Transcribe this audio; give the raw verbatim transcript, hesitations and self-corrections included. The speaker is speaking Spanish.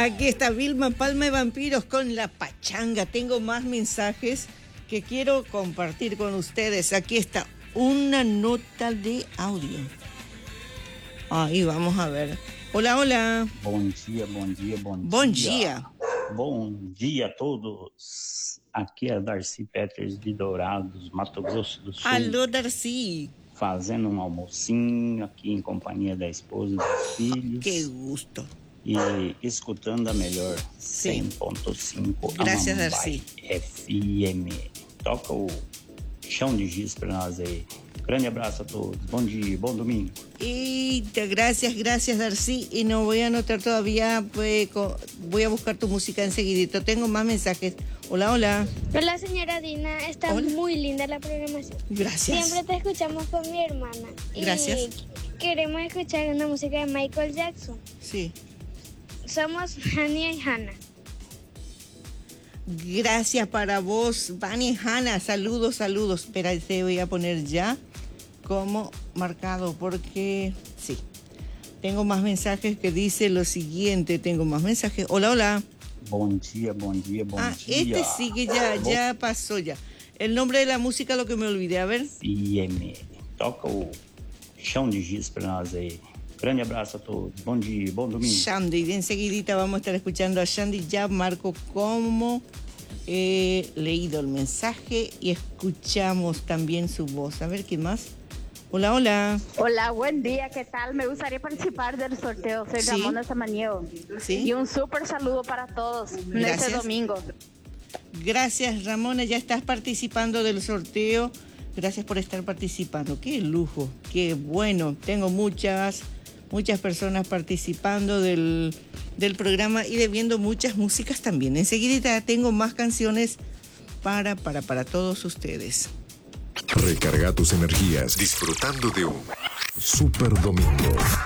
Aquí está Vilma Palma de Vampiros con La Pachanga. Tengo más mensajes que quiero compartir con ustedes. Aquí está una nota de audio. Ahí vamos a ver. Hola, hola. Bom dia, bom dia, bom, bom dia. dia. Bom dia a todos. Aqui é Darcy Peters de Dourados, Mato Grosso do Sul. Alô, Darcy. Fazendo um almocinho aqui em companhia da esposa e dos filhos. Que gusto. E escutando a melhor cem ponto cinco Graças, Darcy. F M. Toca o chão de giz para nós aí. Grande abraço a todos. Bom dia, bom domingo. Eita, gracias, gracias, Darcy. Y no voy a anotar todavía, pues, voy a buscar tu música enseguidito. Tengo más mensajes. Hola, hola. Hola, señora Dina. Está Hola. muy linda la programación. Gracias. Siempre te escuchamos con mi hermana. Gracias. Y queremos escuchar una música de Michael Jackson. Sí. Somos Hania y Hannah. Gracias para vos, Vani y Hanna. Saludos, saludos. Espera, te voy a poner ya como marcado porque sí. Tengo más mensajes que dice lo siguiente. Tengo más mensajes. Hola, hola. Bom dia, bom dia, bom ah, dia. Este sí que ya, ya pasó ya. El nombre de la música, lo que me olvidé. A ver. F M. Toca o chão de giz para nós aí. Grande abraço a todos. Bom dia, bom domingo. Shandy, de enseguidita vamos a estar escuchando a Shandy. Ya marco como he leído el mensaje y escuchamos también su voz. A ver, ¿qué más? Hola, hola. Hola, buen día, ¿qué tal? Me gustaría participar del sorteo. Soy ¿Sí? Ramona Samaniego. ¿Sí? Y un súper saludo para todos en Gracias. este domingo. Gracias, Ramona. Ya estás participando del sorteo. Gracias por estar participando. Qué lujo, qué bueno. Tengo muchas, muchas personas participando del, del programa y debiendo muchas músicas también. Enseguida tengo más canciones para, para, para todos ustedes. Recarga tus energías disfrutando de un super domingo.